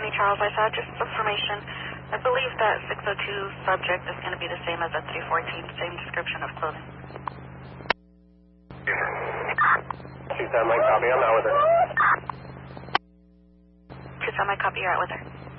Bonnie Charles, I saw just information. I believe that 602 subject is going to be the same as at 314, same description of clothing. 2 Satellite, copy, I'm out with her. 2 Satellite, copy, you're out with her.